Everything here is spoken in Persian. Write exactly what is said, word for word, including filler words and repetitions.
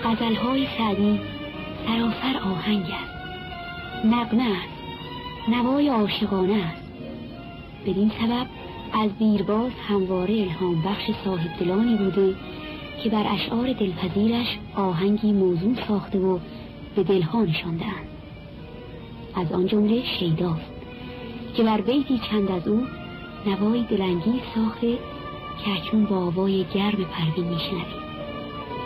غزل‌های سعدی سراسر آهنگ است، نغمه است، نوای عاشقانه است. بدین سبب از دیرباز همواره الهام بخش صاحبدلانی بوده که بر اشعار دلپذیرش آهنگی موزون ساخته و به دلها نشانده‌اند. از آن جمله شیداست که بر بیتی چند از او نوای دلانگیز ساخته که اکنون با آوای گرم پروین میشنوید.